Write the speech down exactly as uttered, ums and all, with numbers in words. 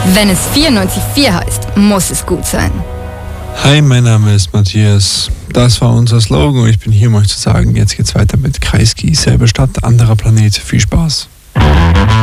Wenn es vierundneunzig Komma vier heißt, muss es gut sein. Hi, mein Name ist Matthias. Das war unser Slogan und ich bin hier, um euch zu sagen, jetzt geht's weiter mit Kreisky, selbe Stadt, anderer Planet. Viel Spaß.